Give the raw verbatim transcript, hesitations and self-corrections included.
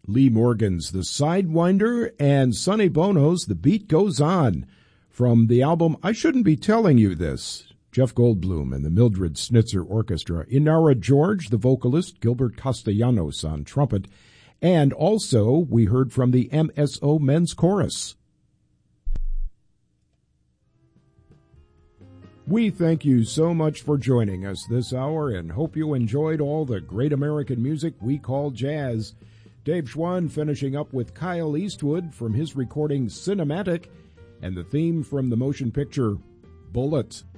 Lee Morgan's The Sidewinder, and Sonny Bono's The Beat Goes On. From the album I Shouldn't Be Telling You This, Jeff Goldblum and the Mildred Snitzer Orchestra. Inara George, the vocalist, Gilbert Castellanos on trumpet, and also we heard from the M S O Men's Chorus. We thank you so much for joining us this hour and hope you enjoyed all the great American music we call jazz. Dave Schwann finishing up with Kyle Eastwood from his recording Cinematic and the theme from the motion picture Bullet.